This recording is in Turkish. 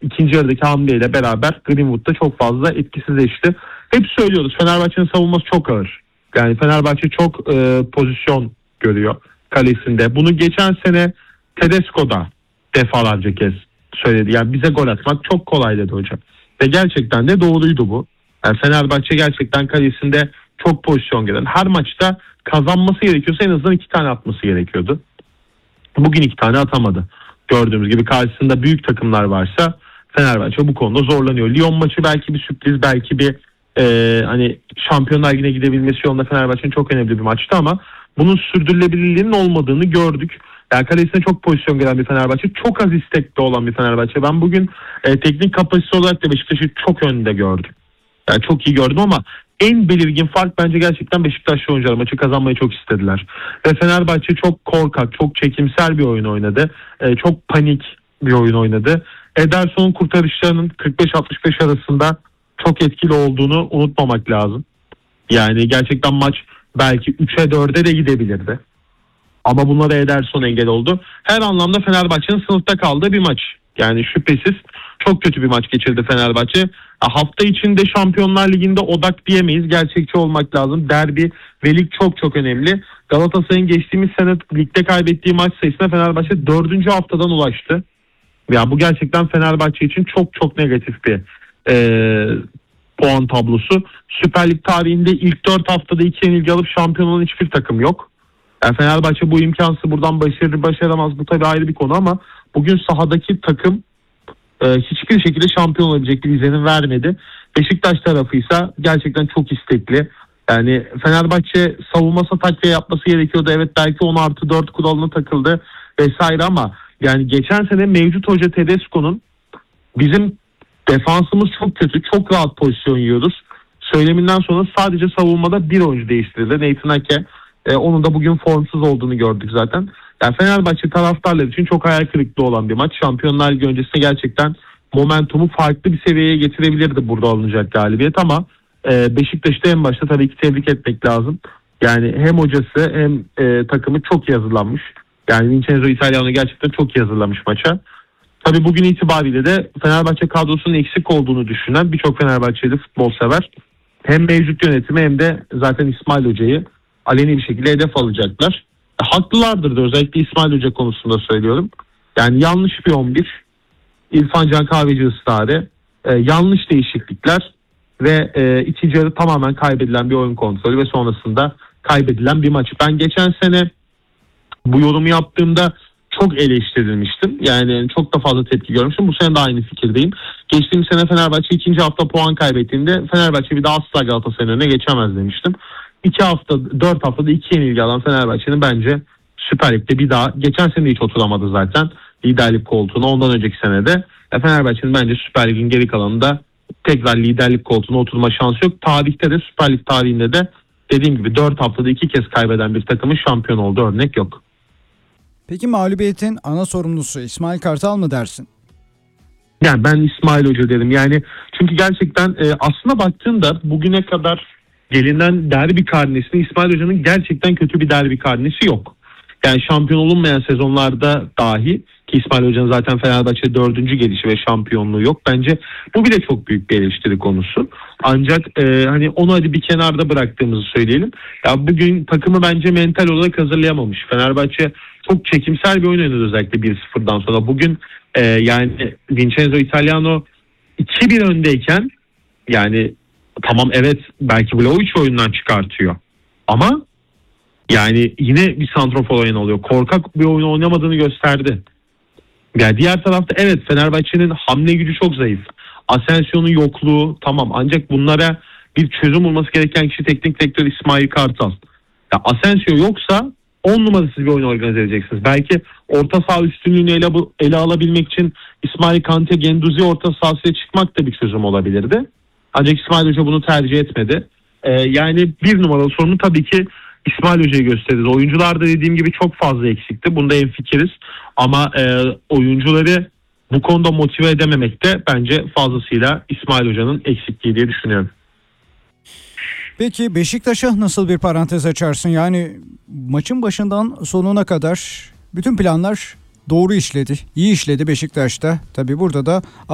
ikinci yarıdaki hamleyle beraber Greenwood'da çok fazla etkisizleşti. Hep söylüyoruz, Fenerbahçe'nin savunması çok ağır. Yani Fenerbahçe çok pozisyon görüyor kalesinde. Bunu geçen sene Tedesco da defalarca kez söyledi. Yani bize gol atmak çok kolay dedi hocam. Ve gerçekten de doğruydu bu. Yani Fenerbahçe gerçekten kalesinde çok pozisyon gören. Her maçta kazanması gerekiyorsa en azından 2 tane atması gerekiyordu. Bugün 2 tane atamadı. Gördüğümüz gibi karşısında büyük takımlar varsa Fenerbahçe bu konuda zorlanıyor. Lyon maçı belki bir sürpriz, belki bir hani Şampiyonlar Ligi'ne gidebilmesi yolunda Fenerbahçe'nin çok önemli bir maçtı ama bunun sürdürülebilirliğinin olmadığını gördük. Yani kalesine çok pozisyon gören bir Fenerbahçe, çok az istekli olan bir Fenerbahçe. Ben bugün teknik kapasite olarak da Beşiktaş'ı çok önde gördüm. Yani çok iyi gördüm ama en belirgin fark bence gerçekten Beşiktaşlı oyuncular maçı kazanmayı çok istediler. Ve Fenerbahçe çok korkak, çok çekimsel bir oyun oynadı. Çok panik bir oyun oynadı. Ederson'un kurtarışlarının 45-65 arasında çok etkili olduğunu unutmamak lazım. Yani gerçekten maç belki 3'e 4'e de gidebilirdi. Ama bunlara Ederson engel oldu. Her anlamda Fenerbahçe'nin sınıfta kaldığı bir maç. Yani şüphesiz çok kötü bir maç geçirdi Fenerbahçe. Hafta içinde Şampiyonlar Ligi'nde odak diyemeyiz. Gerçekçi olmak lazım. Derbi ve lig çok çok önemli. Galatasaray'ın geçtiğimiz sene ligde kaybettiği maç sayısına Fenerbahçe 4. haftadan ulaştı. Ya bu gerçekten Fenerbahçe için çok çok negatif bir puan tablosu. Süper Lig tarihinde ilk 4 haftada 2 yenilgi alıp şampiyon olan hiçbir takım yok. Yani Fenerbahçe bu imkansız, buradan başarır başaramaz, bu tabii ayrı bir konu ama bugün sahadaki takım hiçbir şekilde şampiyon olabilecek bir izlenim vermedi. Beşiktaş tarafıysa gerçekten çok istekli. Yani Fenerbahçe savunmasa takviye yapması gerekiyordu. Evet, belki 10+4 kuralına takıldı vesaire ama yani geçen sene mevcut hoca Tedesco'nun bizim defansımız çok kötü, çok rahat pozisyon yiyoruz söyleminden sonra sadece savunmada bir oyuncu değiştirildi. Nathan Ake. Onun da bugün formsuz olduğunu gördük zaten. Yani Fenerbahçe taraftarları için çok hayal kırıklığı olan bir maç. Şampiyonlar Ligi öncesinde gerçekten momentumu farklı bir seviyeye getirebilirdi burada alınacak galibiyet ama Beşiktaş'ta en başta tabii ki tebrik etmek lazım. Yani hem hocası hem takımı çok iyi hazırlanmış. Yani Vincenzo Italiano gerçekten çok iyi hazırlamış maça. Tabii bugün itibariyle de Fenerbahçe kadrosunun eksik olduğunu düşünen birçok Fenerbahçeli futbol sever hem mevcut yönetimi hem de zaten İsmail Hoca'yı aleni bir şekilde hedef alacaklar. Haklılardır da, özellikle İsmail Hoca konusunda söylüyorum. Yani yanlış bir 11, İrfan Can Kahveci ısrarı, yanlış değişiklikler ve ikinci yarı tamamen kaybedilen bir oyun kontrolü ve sonrasında kaybedilen bir maç. Ben geçen sene bu yorumu yaptığımda çok eleştirilmiştim. Yani çok da fazla tepki görmüştüm. Bu sene de aynı fikirdeyim. Geçtiğimiz sene Fenerbahçe ikinci hafta puan kaybettiğinde Fenerbahçe bir daha asla Galatasaray'ın önüne geçemez demiştim. 4 haftada 2 yenilgi alan Fenerbahçe'nin bence Süper Lig'de bir daha, geçen sene hiç oturamadı zaten liderlik koltuğuna, ondan önceki senede. Fenerbahçe'nin bence Süper Lig'in geri kalanında tekrar liderlik koltuğuna oturma şansı yok. Tarihte de, Süper Lig tarihinde de dediğim gibi 4 haftada 2 kez kaybeden bir takımın şampiyon olduğu örnek yok. Peki mağlubiyetin ana sorumlusu İsmail Kartal mı dersin? Yani ben İsmail Hoca derim. Yani çünkü gerçekten aslına baktığında bugüne kadar gelinen derbi karnesinde İsmail Hoca'nın gerçekten kötü bir derbi karnesi yok. Yani şampiyon olunmayan sezonlarda dahi, ki İsmail Hoca'nın zaten Fenerbahçe 4. gelişi ve şampiyonluğu yok. Bence bu bile çok büyük bir eleştiri konusu. Ancak hani onu hadi bir kenarda bıraktığımızı söyleyelim. Ya bugün takımı bence mental olarak hazırlayamamış. Fenerbahçe çok çekimsel bir oyun oynadı özellikle 1-0'dan sonra. Bugün yani Vincenzo Italiano 2-1 öndeyken, yani tamam evet belki Vlahovic oyundan çıkartıyor ama yani yine bir santrofor oyun oluyor. Korkak bir oyun oynamadığını gösterdi. Yani diğer tarafta evet, Fenerbahçe'nin hamle gücü çok zayıf. Asensio'nun yokluğu tamam, ancak bunlara bir çözüm bulması gereken kişi teknik direktör İsmail Kartal. Ya Asensio yoksa 10 numarasız bir oyun organize edeceksiniz. Belki orta saha üstünlüğünü ele alabilmek için İsmail Kante, Genduzi orta sahasına çıkmak da bir çözüm olabilirdi. Ancak İsmail Hoca bunu tercih etmedi. Yani bir numaralı sorunu tabii ki İsmail Hoca'yı gösterdi. Oyuncular da dediğim gibi çok fazla eksikti. Bunda hemfikiriz. Ama oyuncuları bu konuda motive edememek de bence fazlasıyla İsmail Hoca'nın eksikliği diye düşünüyorum. Peki Beşiktaş'a nasıl bir parantez açarsın? Yani maçın başından sonuna kadar bütün planlar doğru işledi, iyi işledi Beşiktaş'ta. Tabii burada da